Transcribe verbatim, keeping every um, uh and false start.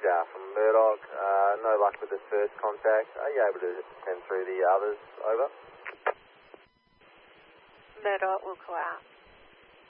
Jar from Murdoch. Uh, no luck with the first contact. Are you able to send through the others? Over. Murdoch will call out.